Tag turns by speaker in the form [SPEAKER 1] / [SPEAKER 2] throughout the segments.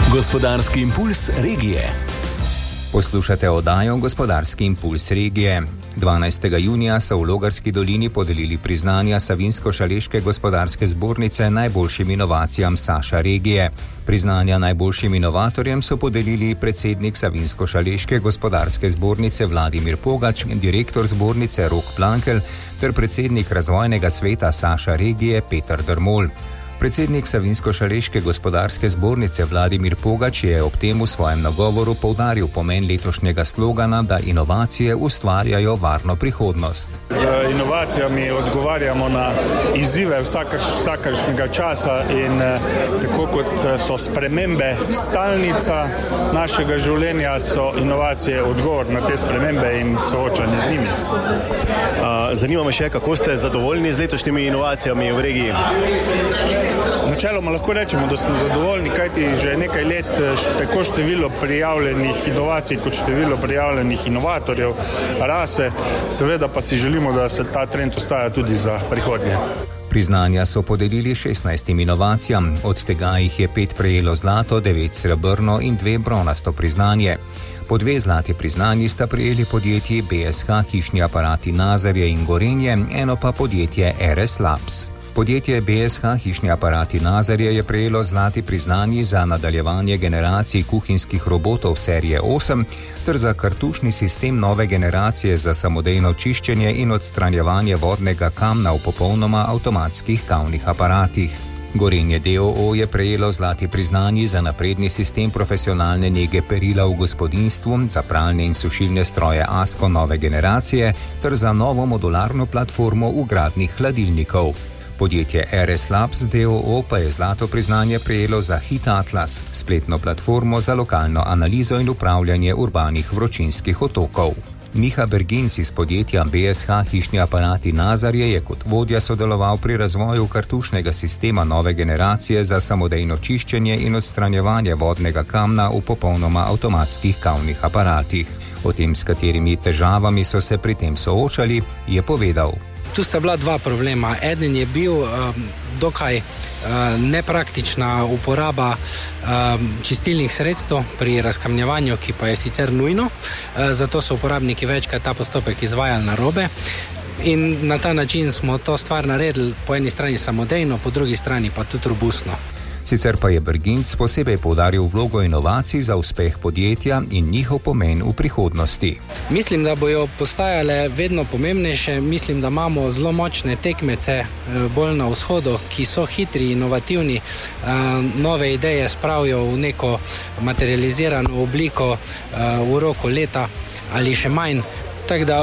[SPEAKER 1] Gospodarski impuls regije.
[SPEAKER 2] Poslušate oddajo Gospodarski impuls regije. 12. junija so v Logarski dolini podelili priznanja Savinjsko-Šaleške gospodarske zbornice najboljšim inovacijam Saša regije. Priznanja najboljšim inovatorjem so podelili predsednik Savinjsko-Šaleške gospodarske zbornice Vladimir Pogač, direktor zbornice Rok Plankel ter predsednik razvojnega sveta Saša regije Peter Drmol. Predsednik Savinjsko-Šaleške gospodarske zbornice Vladimir Pogač je ob tem v svojem nagovoru poudaril pomen letošnjega slogana, da inovacije ustvarjajo varno prihodnost.
[SPEAKER 3] Z inovacijami odgovarjamo na izzive vsakršnega časa in tako kot so spremembe stalnica našega življenja, so inovacije odgovor na te spremembe in soočanje z njimi.
[SPEAKER 4] Zanima me še, kako ste zadovoljni z letošnjimi inovacijami v regiji?
[SPEAKER 3] Načeloma lahko rečemo, da smo zadovoljni, kajti že nekaj let tako število prijavljenih inovacij kot število prijavljenih inovatorjev rase, seveda pa si želimo, da se ta trend ostaja tudi za prihodnje.
[SPEAKER 2] Priznanja so podelili 16 inovacijam, od tega jih je 5 prejelo zlato, 9 srebrno in 2 bronasto priznanje. Po 2 zlati priznanji sta prejeli podjetji BSH Hišni aparati Nazarje in Gorenje, eno pa podjetje RS Labs. Podjetje BSH Hišni aparati Nazarje je prejelo zlati priznanji za nadaljevanje generacij kuhinjskih robotov serije 8 ter za kartušni sistem nove generacije za samodejno čiščenje in odstranjevanje vodnega kamna v popolnoma avtomatskih kavnih aparatih. Gorenje d.o.o. je prejelo zlati priznanji za napredni sistem profesionalne nege perila v gospodinjstvu, za pralne in sušilne stroje ASCO nove generacije ter za novo modularno platformo vgradnih hladilnikov. Podjetje RS Labs d.o.o. pa je zlato priznanje prejelo za Hit Atlas, spletno platformo za lokalno analizo in upravljanje urbanih vročinskih otokov. Miha Bergins iz podjetja BSH Hišni aparati Nazarje je kot vodja sodeloval pri razvoju kartušnega sistema nove generacije za samodejno čiščenje in odstranjevanje vodnega kamna v popolnoma avtomatskih kavnih aparatih. O tem, s katerimi težavami so se pri tem soočali, je povedal.
[SPEAKER 5] Tu sta bila 2 problema. Eden je bil dokaj nepraktična uporaba čistilnih sredstev pri razkamnjevanju, ki pa je sicer nujno, zato so uporabniki večkrat ta postopek izvajali narobe. In na ta način smo to stvar naredili po eni strani samodejno, po drugi strani pa tudi robustno.
[SPEAKER 2] Sicer pa je Berginc posebej poudaril vlogo inovacij za uspeh podjetja in njihov pomen v prihodnosti.
[SPEAKER 5] Mislim, da bojo postajale vedno pomembnejše. Mislim, da imamo zelo močne tekmece bolj na vzhodu, ki so hitri, inovativni, nove ideje spravijo v neko materializirano obliko v roku leta ali še manj. Tako da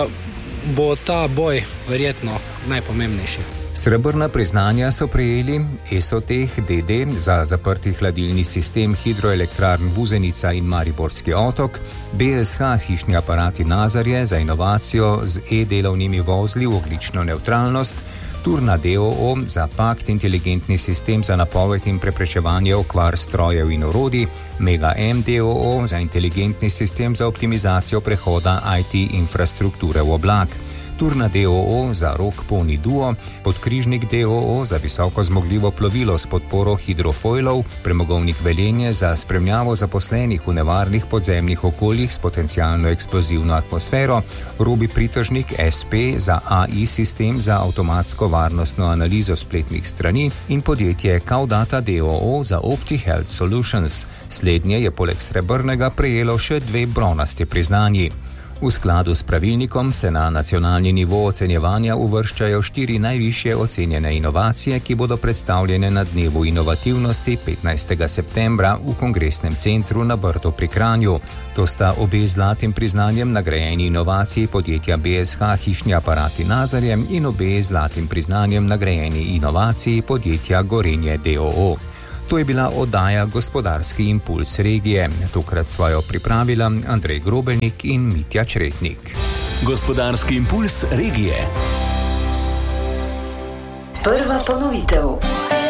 [SPEAKER 5] bo ta boj verjetno najpomembnejši.
[SPEAKER 2] Srebrna priznanja so prejeli Esoteh d.d. za zaprti hladilni sistem hidroelektrarn Vuzenica in Mariborski otok, BSH Hišni aparati Nazarje za inovacijo z e-delovnimi vozli v ogljično nevtralnost, Turna d.o.o. za Pakt inteligentni sistem za napoved in preprečevanje okvar strojev in orodij, Mega M d.o.o. za inteligentni sistem za optimizacijo prehoda IT infrastrukture v oblak, Turna d.o.o. za Rok Pony Duo, Podkrižnik d.o.o. za visoko zmogljivo plovilo s podporo hidrofoilov, Premogovnik Velenje za spremljavo zaposlenih v nevarnih podzemnih okoljih s potencialno eksplozivno atmosfero, Robi Pritožnik SP za AI sistem za avtomatsko varnostno analizo spletnih strani in podjetje Cowdata d.o.o. za OptiHealth Solutions. Slednje je poleg srebrnega prejelo še 2 bronasti priznanji. V skladu s pravilnikom se na nacionalni nivo ocenjevanja uvrščajo 4 najvišje ocenjene inovacije, ki bodo predstavljene na dnevu inovativnosti 15. septembra v Kongresnem centru na Brdu pri Kranju. To sta obe zlatim priznanjem nagrajeni inovaciji podjetja BSH Hišni aparati Nazarje in obe zlatim priznanjem nagrajeni inovaciji podjetja Gorenje d.o.o. To je bila oddaja Gospodarski impuls regije. Tokrat svojo pripravila Andrej Grobelnik in Mitja Čretnik.
[SPEAKER 1] Gospodarski impuls regije.
[SPEAKER 6] Prva ponovitev.